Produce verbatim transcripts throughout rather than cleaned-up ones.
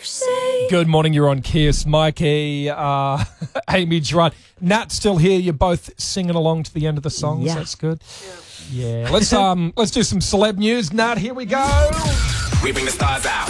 say. Good morning, you're on Kiss. Mikey, uh, Amy, Gerard. Nat's still here. You're both singing along to the end of the songs. Yeah. That's good. Yeah. yeah. Let's um let's do some celeb news. Nat, here we go. We bring the stars out.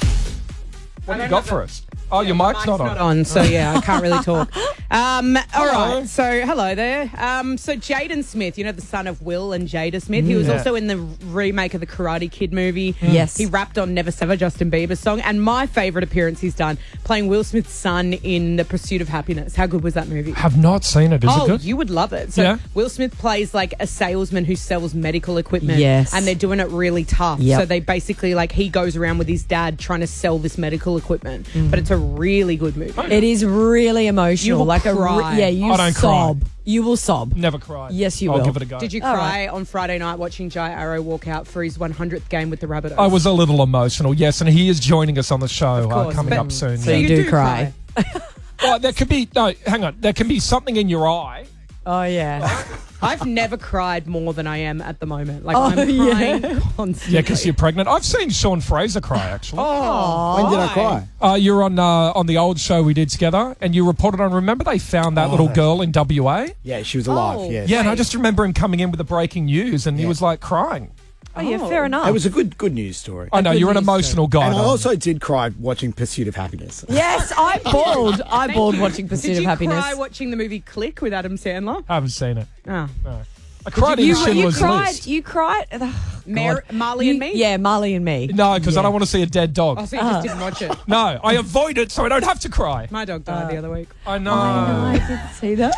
What do you got for us? Oh, your mic's, Mic's not on. not on, so yeah, I can't really talk. Um, all Hello. right, so hello there. Um, so Jaden Smith, you know, the son of Will and Jada Smith, he was Yeah. also in the remake of the Karate Kid movie. Yes. He rapped on Never Sever, Justin Bieber's song, and my favourite appearance he's done, playing Will Smith's son in The Pursuit of Happiness. How good was that movie? Have not seen it. Is oh, it good? you would love it. So Yeah. Will Smith plays like a salesman who sells medical equipment. Yes. And they're doing it really tough. Yep. So they basically, like, he goes around with his dad trying to sell this medical equipment. But it's a really good movie. It is really emotional. You will like a cry. re- yeah, you I don't sob. cry. You will sob. Never cried. Yes, you I'll will. give it a go. Did you All cry right. on Friday night watching Jai Arrow walk out for his one hundredth game with the Rabbitohs? I was a little emotional, yes, and he is joining us on the show Of uh, course, coming but- up soon. So yeah. you do cry. Well, there could be no. Hang on, there can be something in your eye. Oh, yeah. I've never cried more than I am at the moment. Like, Oh, I'm crying yeah. constantly. Yeah, because you're pregnant. I've seen Sean Fraser cry actually. Oh, When did I why? cry? Uh, you were on uh, on the old show we did together, and you reported on. Remember they found that Oh, little that's- girl in W A? Yeah, she was alive. Oh. yes. Yeah, and I Right. just remember him coming in with the breaking news, and he Yeah. was like crying. Oh, yeah, Oh. fair enough. It was a good good news story. I know good you're an news, emotional guy. and I though. also did cry watching Pursuit of Happiness. Yes, I bawled. I Thank bawled you. watching Pursuit Did of you Happiness. cry watching the movie Click with Adam Sandler? I haven't seen it. Oh. No. I cried in you, you Schindler's cried. List. You cried. Ugh, Mar- God. Marley You- and Me? Yeah, Marley and Me. No, because I don't want to see a dead dog. Oh, so you just didn't watch it. No, I avoid it so I don't have to cry. My dog died the other week. I know. I did see that.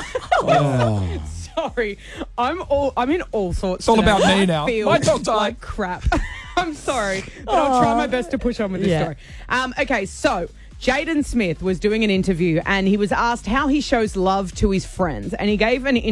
Oh. Sorry, I'm all I'm in all sorts. It's all today. about me I now. feel My dog died. like crap. I'm sorry, but I'll try my best to push on with this Yeah. story. Um, okay, so Jaden Smith was doing an interview and he was asked how he shows love to his friends, and he gave an